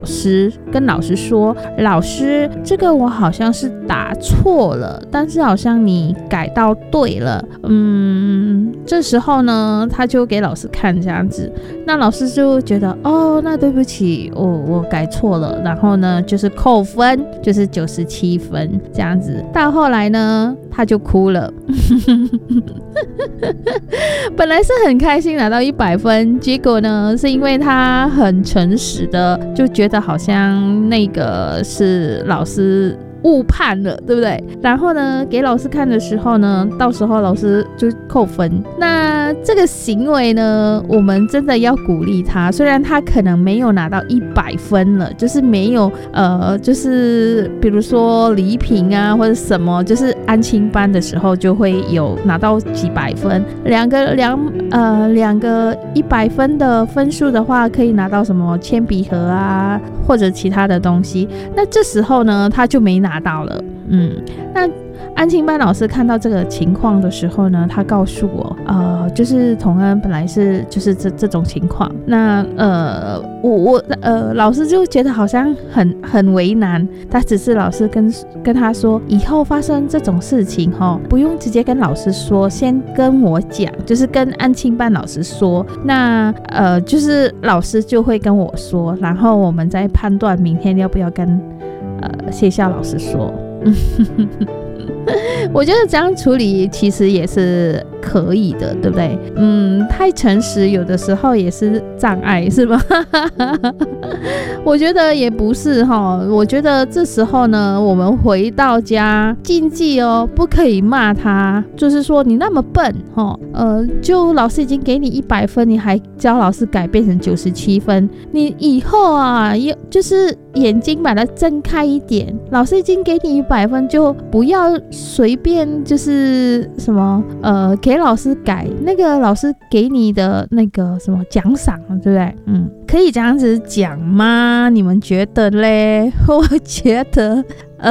跟老师说，老师，这个我好像是打错了，但是好像你改到对了。这时候呢，他就给老师看这样子，那老师就觉得那对不起，我改错了，然后呢就是扣分，就是97分这样子。到后来呢，他就哭了。本来是很开心拿到100分，结果呢是因为他很诚实的就觉得好像那个是老师误判了，对不对？然后呢给老师看的时候呢，到时候老师就扣分。那这个行为呢，我们真的要鼓励他，虽然他可能没有拿到100分了，就是没有就是比如说礼品啊或者什么，就是安亲班的时候就会有拿到几百分，两个100分的分数的话，可以拿到什么铅笔盒啊或者其他的东西。那这时候呢他就没拿到了。那安亲班老师看到这个情况的时候呢，他告诉我，就是同恩本来是就是这种情况。那老师就觉得好像很为难，他只是老师跟他说，以后发生这种事情不用直接跟老师说，先跟我讲，就是跟安亲班老师说。那就是老师就会跟我说，然后我们再判断明天要不要跟学校老师说。我觉得这样处理其实也是可以的，对不对？太诚实有的时候也是障碍，是吗？我觉得也不是我觉得这时候呢，我们回到家禁忌不可以骂他，就是说你那么笨就老师已经给你100分，你还教老师改变成97分，你以后啊就是眼睛把它睁开一点，老师已经给你100分，就不要随便就是什么给老师改那个老师给你的那个什么奖赏，对不对？可以这样子讲吗？你们觉得嘞？我觉得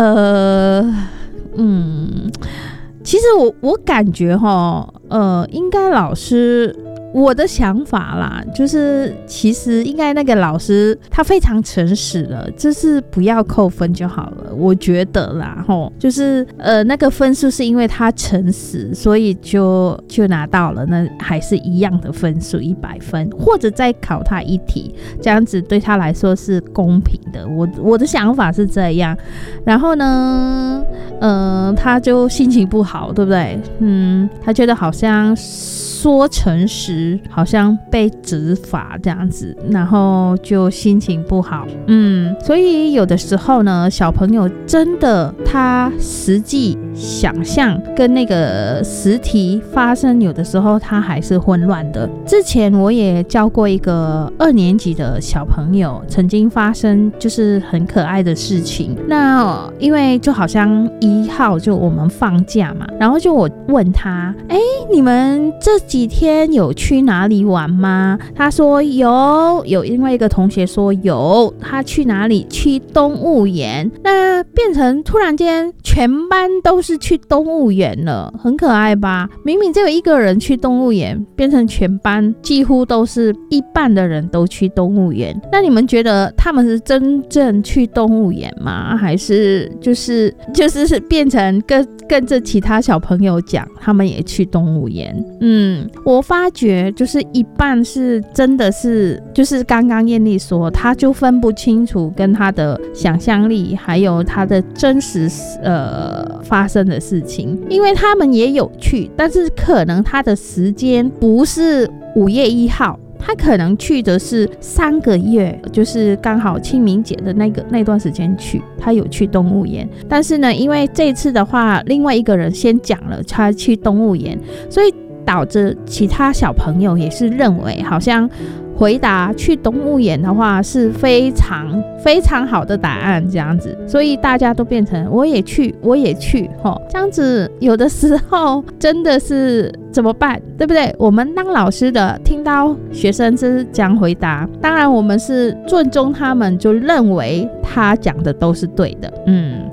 其实我感觉应该老师，我的想法啦，就是其实应该那个老师他非常诚实了，就是不要扣分就好了，我觉得啦就是那个分数是因为他诚实，所以就拿到了，那还是一样的分数100分，或者再考他1题，这样子对他来说是公平的。我的想法是这样。然后呢他就心情不好，对不对？他觉得好像说诚实好像被责罚这样子，然后就心情不好。所以有的时候呢，小朋友真的他实际想象跟那个实题发生，有的时候他还是混乱的。之前我也教过一个2年级的小朋友，曾经发生就是很可爱的事情。那因为就好像1号就我们放假嘛，然后就我问他，你们这几天有去哪里玩吗？他说有另外一个同学说有，他去哪里？去动物园。那变成突然间全班都是去动物园了，很可爱吧？明明只有一个人去动物园，变成全班几乎都是一半的人都去动物园。那你们觉得他们是真正去动物园吗？还是就是变成跟着其他小朋友讲他们也去动物园？我发觉就是一半是真的是就是刚刚艳丽说，他就分不清楚跟他的想象力还有他的真实发生的事情，因为他们也有去，但是可能他的时间不是5月1号，他可能去的是3个月，就是刚好清明节的那段时间去，他有去动物园。但是呢，因为这次的话，另外一个人先讲了他去动物园，所以导致其他小朋友也是认为好像回答去动物园的话是非常非常好的答案这样子，所以大家都变成我也去这样子。有的时候真的是怎么办，对不对？我们当老师的听到学生是这样回答，当然我们是尊重他们，就认为他讲的都是对的。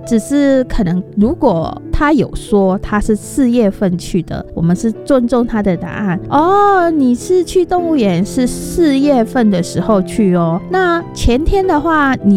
只是可能如果他有说他是4月份去的，我们是尊重他的答案。哦，你是去动物园是4月份的时候去哦，那前天的话你